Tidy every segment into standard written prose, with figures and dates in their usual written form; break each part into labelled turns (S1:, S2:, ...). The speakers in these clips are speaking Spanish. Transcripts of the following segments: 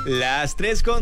S1: Las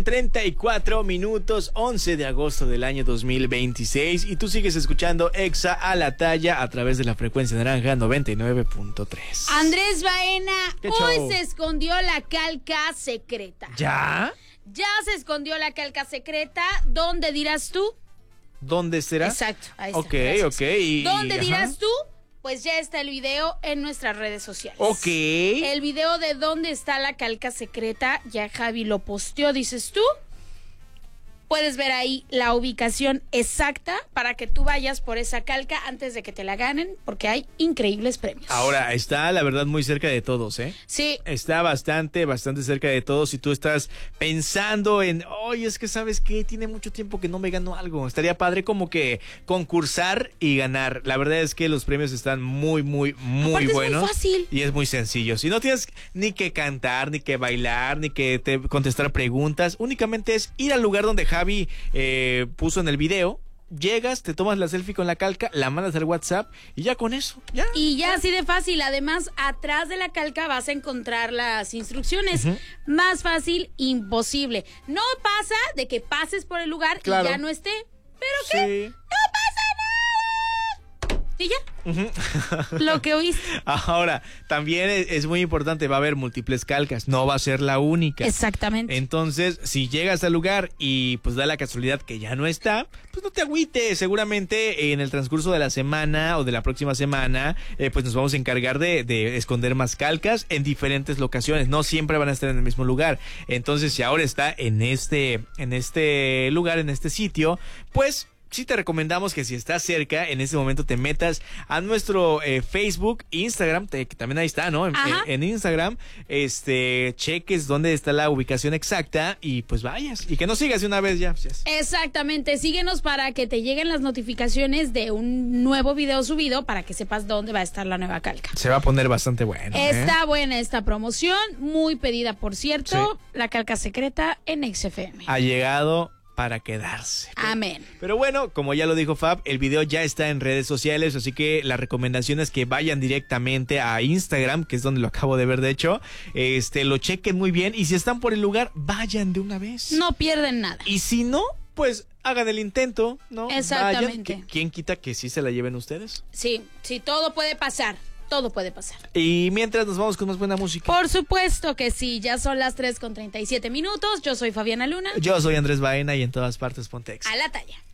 S1: 3:34, 11 de agosto del año 2026. Y tú sigues escuchando Exa a la talla a través de la frecuencia naranja 99.3.
S2: Andrés Baena,
S1: ¿Qué
S2: hoy
S1: show?
S2: se escondió la calca secreta.
S1: ¿Ya?
S2: Ya se escondió la calca secreta. ¿Dónde dirás tú?
S1: ¿Dónde será?
S2: Exacto, ahí está.
S1: Ok,
S2: gracias.
S1: ok.
S2: ¿Dónde
S1: ajá.
S2: dirás tú? Pues ya está el video en nuestras redes sociales.
S1: Ok.
S2: El video de dónde está la calca secreta, ya Javi lo posteó, dices tú. Puedes ver ahí la ubicación exacta para que tú vayas por esa calca antes de que te la ganen, porque hay increíbles premios.
S1: Ahora, está la verdad muy cerca de todos, ¿eh?
S2: Sí.
S1: Está bastante cerca de todos. Si tú estás pensando en, oye, es que ¿sabes qué? Tiene mucho tiempo que no me gano algo. Estaría padre como que concursar y ganar. La verdad es que los premios están muy
S2: Aparte
S1: buenos.
S2: es muy fácil.
S1: Y es muy sencillo. Si no tienes ni que cantar, ni que bailar, ni que contestar preguntas, únicamente es ir al lugar donde Javi puso en el video. Llegas, te tomas la selfie con la calca, la mandas al WhatsApp y ya con eso, ya.
S2: Y ya así de fácil. Además, atrás de la calca vas a encontrar las instrucciones. Más fácil, imposible. No pasa de que pases por el lugar
S1: Claro.
S2: y ya no esté. ¿Pero qué?
S1: Sí.
S2: ¡No pasa nada! ¿Y ya? Lo que oíste.
S1: Ahora, también es muy importante, va a haber múltiples calcas, no va a ser la única.
S2: Exactamente.
S1: Entonces, si llegas al lugar y pues da la casualidad que ya no está, pues no te agüites. Seguramente en el transcurso de la semana o de la próxima semana, pues nos vamos a encargar de esconder más calcas en diferentes locaciones. No siempre van a estar en el mismo lugar. Entonces, si ahora está en este lugar, en este sitio, pues sí te recomendamos que si estás cerca, en ese momento te metas a nuestro Facebook, Instagram, que también ahí está, ¿no? En Instagram, cheques dónde está la ubicación exacta y pues vayas. Y que nos sigas de una vez ya.
S2: Exactamente. Síguenos para que te lleguen las notificaciones de un nuevo video subido para que sepas dónde va a estar la nueva calca.
S1: Se va a poner bastante bueno.
S2: Está buena esta promoción, muy pedida, por cierto.
S1: Sí.
S2: La calca secreta en XFM.
S1: Ha llegado para quedarse.
S2: Amén.
S1: Pero bueno, como ya lo dijo Fab, el video ya está en redes sociales, así que la recomendación es que vayan directamente a Instagram, que es donde lo acabo de ver de hecho, lo chequen muy bien y si están por el lugar, vayan de una vez.
S2: No pierden nada.
S1: Y si no, pues hagan el intento, ¿no?
S2: Exactamente.
S1: Vayan. ¿Quién quita que sí se la lleven ustedes?
S2: Sí, todo puede pasar. Todo puede pasar.
S1: Y mientras nos vamos con más buena música.
S2: Por supuesto que sí, ya son las 3:37. Yo soy Fabiana Luna.
S1: Yo soy Andrés Baena y en todas partes Pontex.
S2: A la talla.